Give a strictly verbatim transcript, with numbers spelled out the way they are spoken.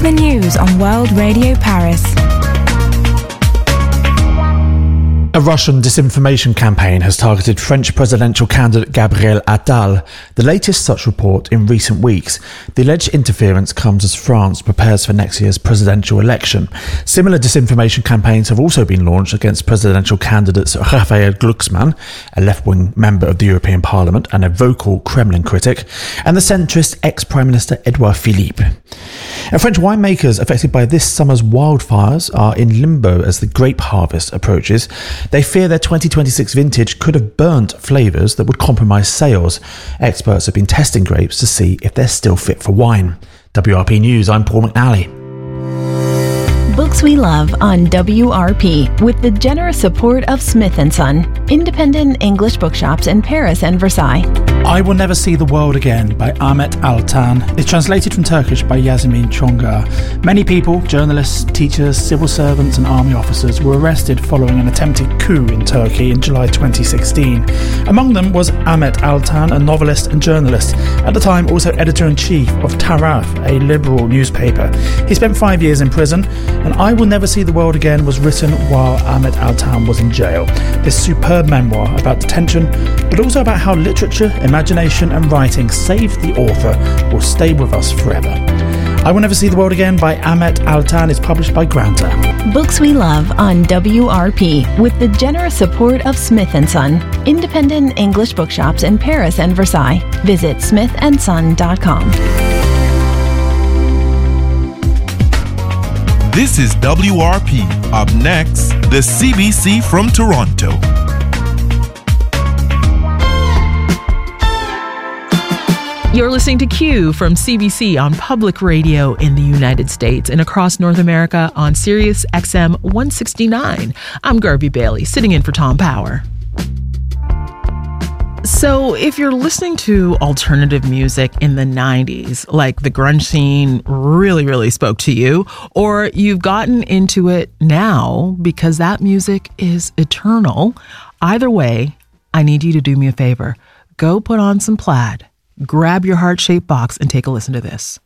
the news on World Radio Paris. A Russian disinformation campaign has targeted French presidential candidate Gabriel Attal, the latest such report in recent weeks. The alleged interference comes as France prepares for next year's presidential election. Similar disinformation campaigns have also been launched against presidential candidates Raphael Glucksmann, a left-wing member of the European Parliament and a vocal Kremlin critic, and the centrist ex-Prime Minister Edouard Philippe. And French winemakers affected by this summer's wildfires are in limbo as the grape harvest approaches. They fear their twenty twenty-six vintage could have burnt flavours that would compromise sales. Experts have been testing grapes to see if they're still fit for wine. W R P News, I'm Paul McNally. Books we love on W R P with the generous support of Smith and Son, independent English bookshops in Paris and Versailles. I Will Never See the World Again by Ahmet Altan is translated from Turkish by Yasemin Çongar. Many people, journalists, teachers, civil servants and army officers were arrested following an attempted coup in Turkey in July twenty sixteen. Among them was Ahmet Altan, a novelist and journalist, at the time also editor-in-chief of Taraf, a liberal newspaper. He spent five years in prison, and I Will Never See the World Again was written while Ahmet Altan was in jail. This superb memoir about detention, but also about how literature, imagination and writing saved the author will stay with us forever. I Will Never See the World Again by Ahmet Altan is published by Granta. Books we love on W R P with the generous support of Smith and Son, independent English bookshops in Paris and Versailles. Visit smith and son dot com. This is W R P. Up next, the C B C from Toronto. You're listening to Q from C B C on public radio in the United States and across North America on Sirius X M one sixty-nine. I'm Garvey Bailey, sitting in for Tom Power. So if you're listening to alternative music in the nineties, like the grunge scene really, really spoke to you, or you've gotten into it now because that music is eternal, either way, I need you to do me a favor. Go put on some plaid, grab your heart-shaped box, and take a listen to this.